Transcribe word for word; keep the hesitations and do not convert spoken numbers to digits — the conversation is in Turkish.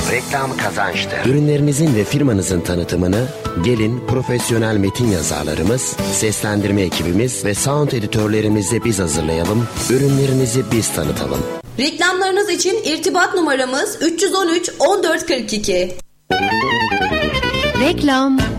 reklam kazançtır. Ürünlerinizin ve firmanızın tanıtımını gelin profesyonel metin yazarlarımız, seslendirme ekibimiz ve sound editörlerimizle biz hazırlayalım. Ürünlerinizi biz tanıtalım. Reklamlarınız için irtibat numaramız üç yüz on üç on dört kırk iki. Reklam